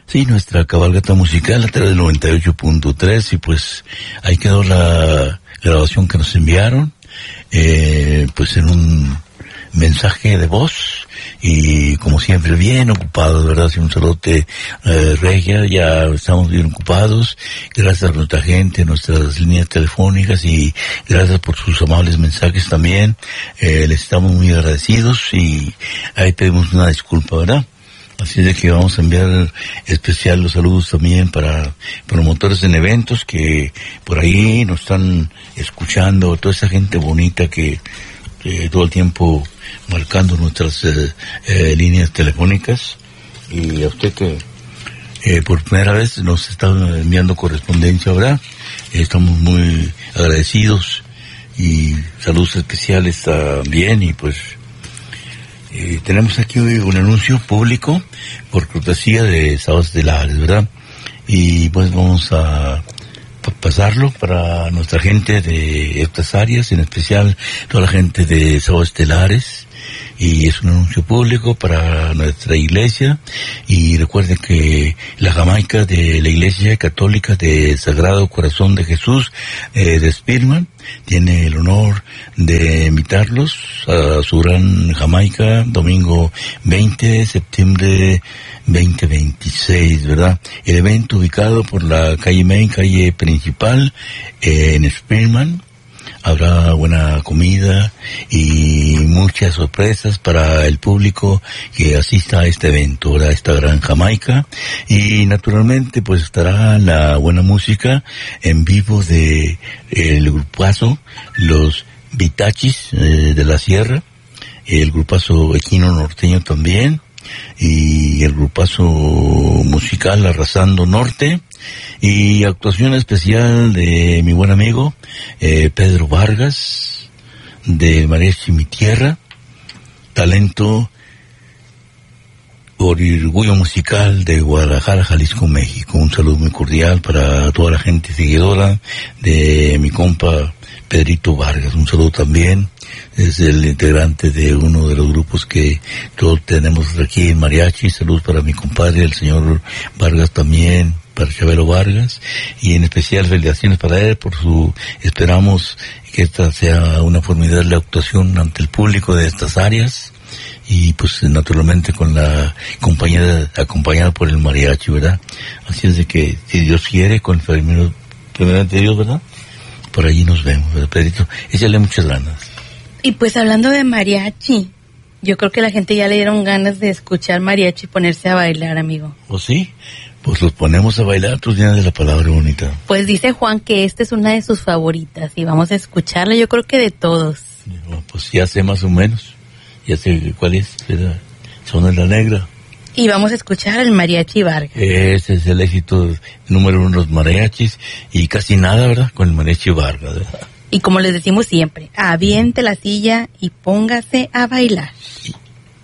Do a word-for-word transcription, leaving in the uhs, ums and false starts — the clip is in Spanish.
Sí, nuestra cabalgata musical a través del noventa y ocho punto tres, y pues ahí quedó la grabación que nos enviaron, eh, pues en un mensaje de voz, y como siempre bien ocupados, ¿verdad? Sí, un saludote, eh, Regia, ya estamos bien ocupados, gracias a nuestra gente, nuestras líneas telefónicas, y gracias por sus amables mensajes también, eh, les estamos muy agradecidos, y ahí pedimos una disculpa, ¿verdad? Así de que vamos a enviar especial los saludos también para promotores en eventos que por ahí nos están escuchando, toda esa gente bonita que eh, todo el tiempo marcando nuestras eh, eh, líneas telefónicas, y a usted que eh, por primera vez nos está enviando correspondencia, ¿verdad? Eh, estamos muy agradecidos, y saludos especiales también, y pues Eh, tenemos aquí un anuncio público por cortesía de Sao Estelares, ¿verdad? Y pues vamos a pasarlo para nuestra gente de estas áreas, en especial toda la gente de Sao Estelares, y es un anuncio público para nuestra iglesia. Y recuerden que la Jamaica de la Iglesia Católica de Sagrado Corazón de Jesús eh, de Spearman tiene el honor de invitarlos a su gran Jamaica, domingo veinte de septiembre veinte veintiséis, ¿verdad? El evento ubicado por la calle Main, calle principal, eh, en Spearman. Habrá buena comida y muchas sorpresas para el público que asista a este evento, ¿verdad? Esta gran Jamaica. Y naturalmente pues estará la buena música en vivo de el grupazo, los Vitachis eh, de la Sierra, el grupazo equino norteño también, y el grupazo musical Arrasando Norte, y actuación especial de mi buen amigo eh, Pedro Vargas de Mariachi Mi Tierra, talento orgullo musical de Guadalajara, Jalisco, México. Un saludo muy cordial para toda la gente seguidora de mi compa Pedrito Vargas. Un saludo también, es el integrante de uno de los grupos que todos tenemos aquí en Mariachi. Saludos para mi compadre, el señor Vargas también, para Chabelo Vargas, y en especial felicitaciones para él por su, esperamos que esta sea una formidable actuación ante el público de estas áreas, y pues naturalmente con la compañía, acompañada por el mariachi, ¿verdad? Así es de que, si Dios quiere, con el primero, primeramente Dios, ¿verdad? Por allí nos vemos, ¿verdad, Pedrito? Échale muchas ganas. Y pues hablando de mariachi, yo creo que la gente ya le dieron ganas de escuchar mariachi y ponerse a bailar, amigo. ¿O sí? Pues los ponemos a bailar, tú tienes la palabra bonita. Pues dice Juan que esta es una de sus favoritas y vamos a escucharla, yo creo que de todos. Pues ya sé más o menos, ya sé cuál es, ¿verdad? Son de la Negra. Y vamos a escuchar el Mariachi Vargas. Ese es el éxito número uno de los mariachis, y casi nada, ¿verdad? Con el Mariachi Vargas, ¿verdad? Y como les decimos siempre, aviente la silla y póngase a bailar. Sí.